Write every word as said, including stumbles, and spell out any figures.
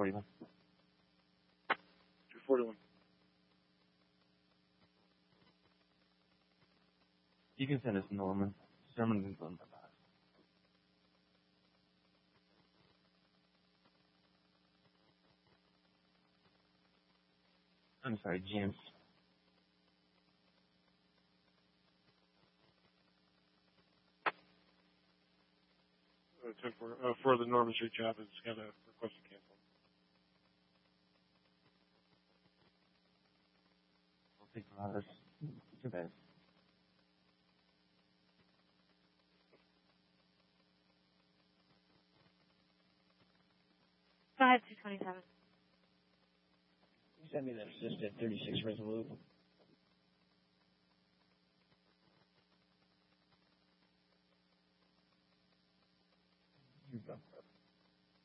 forty-one. two forty-one. You can send us Norman. Sherman is on the back. I'm sorry, James. Uh, ten four, uh, for the Norman Street job, it's got a request to cancel. We'll take Roberts. Too bad. Five two twenty-seven. You send me that assistant thirty-six Resolute.